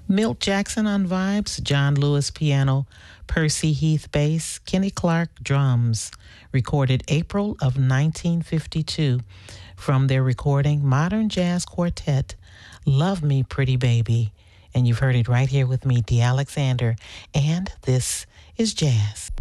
Milt Jackson on vibes, John Lewis piano, Percy Heath bass, Kenny Clark drums, recorded April of 1952 from their recording Modern Jazz Quartet, Love Me Pretty Baby. And you've heard it right here with me, Dee Alexander, and this is Jazz.